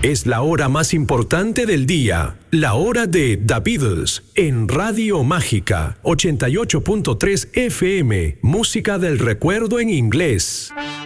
Es la hora más importante del día, la hora de The Beatles, en Radio Mágica, 88.3 FM, música del recuerdo en inglés.